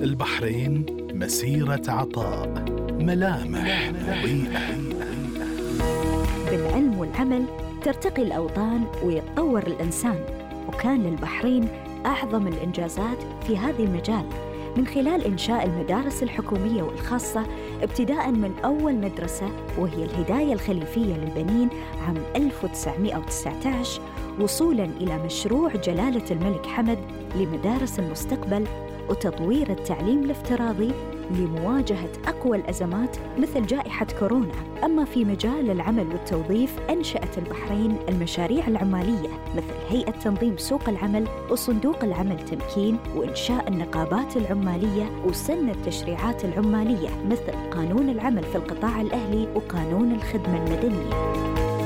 البحرين مسيرة عطاء، ملامح مضيئة. بالعلم والعمل ترتقي الأوطان ويتطور الإنسان، وكان للبحرين أعظم الإنجازات في هذا المجال من خلال إنشاء المدارس الحكومية والخاصة، ابتداء من أول مدرسة وهي الهداية الخليفية للبنين عام 1919، وصولاً إلى مشروع جلالة الملك حمد لمدارس المستقبل وتطوير التعليم الافتراضي لمواجهة أقوى الأزمات مثل جائحة كورونا. أما في مجال العمل والتوظيف، أنشأت البحرين المشاريع العمالية مثل هيئة تنظيم سوق العمل وصندوق العمل تمكين، وإنشاء النقابات العمالية، وسن التشريعات العمالية مثل قانون العمل في القطاع الأهلي وقانون الخدمة المدنية.